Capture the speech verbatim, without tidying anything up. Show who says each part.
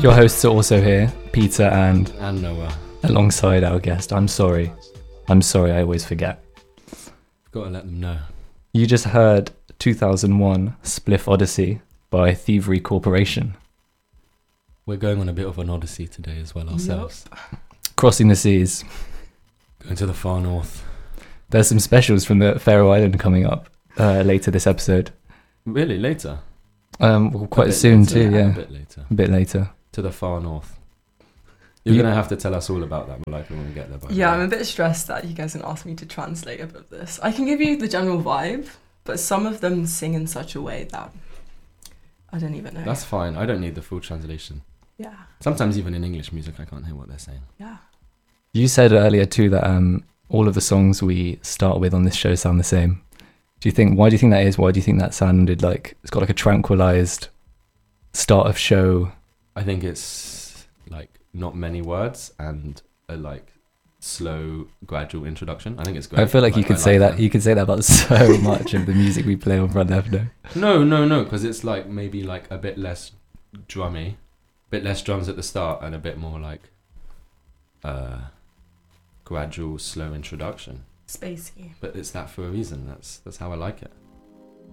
Speaker 1: Your hosts are also here, Peter and
Speaker 2: and Noah,
Speaker 1: alongside our guest. I'm sorry. I'm sorry, I always forget.
Speaker 2: Gotta let them know.
Speaker 1: You just heard two thousand one Spliff Odyssey by Thievery Corporation.
Speaker 2: We're going on a bit of an odyssey today as well ourselves.
Speaker 1: Yep. Crossing the seas.
Speaker 2: Going to the far north.
Speaker 1: There's some specials from the Faroe Island coming up uh, later this episode.
Speaker 2: Really? Later?
Speaker 1: Um, well, quite soon
Speaker 2: later,
Speaker 1: too, yeah.
Speaker 2: A bit later.
Speaker 1: A bit later.
Speaker 2: To the far north. You're
Speaker 1: You-
Speaker 2: going to have to tell us all about that, Malika, when we get there. By the
Speaker 3: Yeah,
Speaker 2: way.
Speaker 3: I'm a bit stressed that you guys can ask me to translate a bit of this. I can give you the general vibe, but some of them sing in such a way that I don't even know.
Speaker 2: That's fine. I don't need the full translation.
Speaker 3: yeah,
Speaker 2: Sometimes even in English music, I can't hear what they're saying.
Speaker 3: yeah.
Speaker 1: You said earlier too that um, all of the songs we start with on this show sound the same. Do you think? Why do you think that is? Why do you think that sounded like it's got like a tranquilized start of show?
Speaker 2: I think it's like not many words and a like slow, gradual introduction. I think it's great.
Speaker 1: I feel like, you
Speaker 2: I
Speaker 1: could say
Speaker 2: like
Speaker 1: that. You could say that about so much of the music we play on Front Left No.
Speaker 2: No, no, no, because it's like maybe like a bit less drummy, a bit less drums at the start, and a bit more like uh, gradual, slow introduction.
Speaker 3: Spacey.
Speaker 2: But it's that for a reason. That's that's how I like it.